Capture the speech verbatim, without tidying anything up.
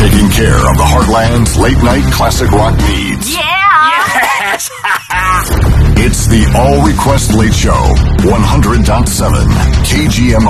taking care of the Heartland's late-night classic rock needs. Yeah! Yes! It's the All Request Late Show, one hundred point seven K G M